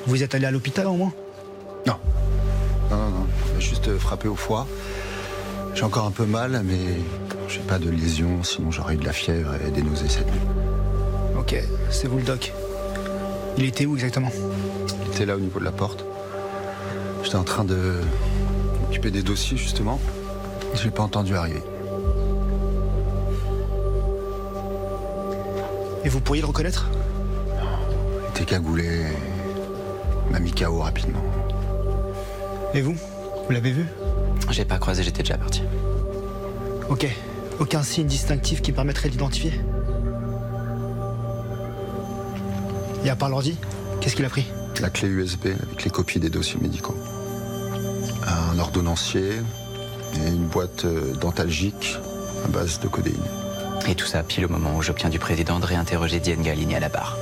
Vous êtes allé à l'hôpital au moins? Non. Non. J'ai juste frappé au foie. J'ai encore un peu mal, mais j'ai pas de lésion, sinon j'aurais eu de la fièvre et des nausées cette nuit. Ok, c'est vous le doc. Il était où exactement? Il était là au niveau de la porte. J'étais en train de m'occuper des dossiers, justement. Je l'ai pas entendu arriver. Et vous pourriez le reconnaître? Il était cagoulé. Il m'a mis KO rapidement. Et vous? Vous l'avez vu? J'ai pas croisé, j'étais déjà parti. Ok. Aucun signe distinctif qui permettrait d'identifier? Et à part l'ordi, qu'est-ce qu'il a pris? La clé USB avec les copies des dossiers médicaux. Un ordonnancier et une boîte dentalgique à base de codéine. Et tout ça pile au moment où j'obtiens du président de réinterroger Diane Galini à la barre.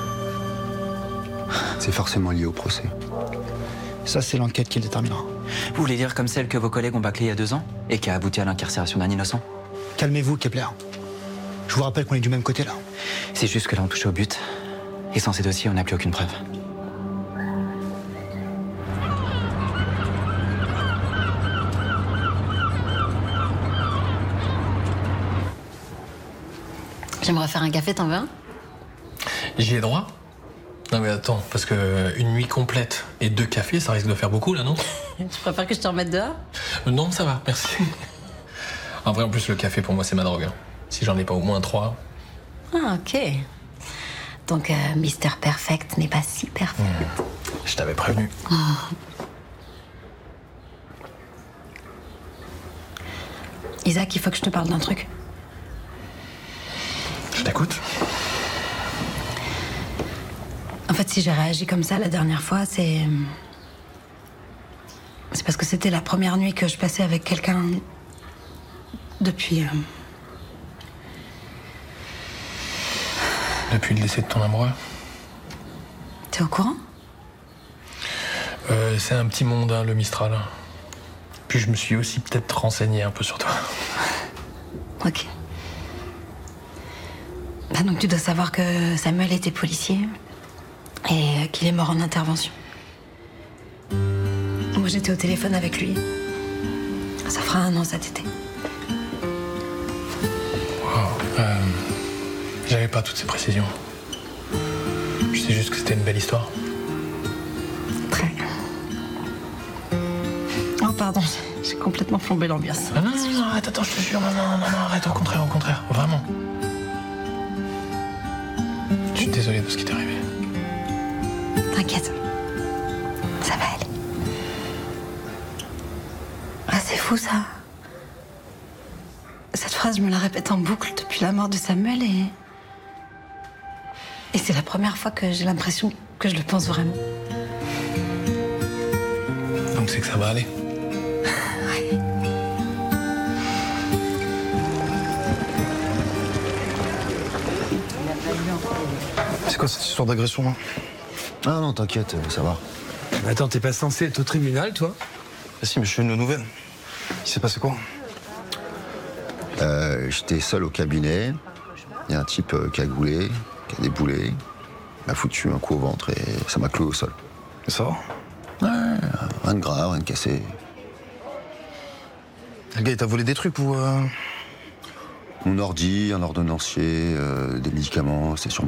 C'est forcément lié au procès. Ça, c'est l'enquête qui le déterminera. Vous voulez dire comme celle que vos collègues ont bâclée il y a 2 ans et qui a abouti à l'incarcération d'un innocent? Calmez-vous, Kepler. Je vous rappelle qu'on est du même côté, là. C'est juste que là on touche au but. Et sans ces dossiers, on n'a plus aucune preuve. J'aimerais faire un café, t'en veux un? J'y ai droit? Non mais attends, parce que une nuit complète et 2 cafés, ça risque de faire beaucoup là, non? Tu préfères que je te remette dehors? Non, ça va, merci. En vrai, en plus, le café, pour moi, c'est ma drogue. Hein. Si j'en ai pas au moins 3... Ah, ok. Donc, Mister Perfect n'est pas si perfect. Je t'avais prévenu. Isaac, il faut que je te parle d'un truc. Je t'écoute. En fait, si j'ai réagi comme ça la dernière fois, c'est parce que c'était la première nuit que je passais avec quelqu'un depuis... Depuis le décès de ton amoureux. T'es au courant? C'est un petit monde, hein, le Mistral. Puis je me suis aussi peut-être renseigné un peu sur toi. Ok. Bah donc tu dois savoir que Samuel était policier et qu'il est mort en intervention. Moi j'étais au téléphone avec lui. Ça fera 1 an cet été. Wow. J'avais pas toutes ces précisions. Je sais juste que c'était une belle histoire. Très. Oh pardon, j'ai complètement plombé l'ambiance. Ah non, attends, je te jure, non, arrête, au contraire, vraiment. Je suis désolé de ce qui t'est arrivé. T'inquiète, ça va aller. Ah, c'est fou ça. Cette phrase, je me la répète en boucle depuis la mort de Samuel et c'est la première fois que j'ai l'impression que je le pense vraiment. Donc c'est que ça va aller. Ouais. C'est quoi cette histoire d'agression, là? Ah non, t'inquiète, ça va. Attends, t'es pas censé être au tribunal, toi? Ah si, mais je suis une nouvelle. Il s'est passé quoi? J'étais seul au cabinet. Il y a un type cagoulé, qui a déboulé. Il m'a foutu un coup au ventre et ça m'a cloué au sol. Et ça va? Ouais, rien de grave, rien de cassé. Le gars, il t'a volé des trucs ou... Mon ordi, un ordonnancier, des médicaments, c'est sur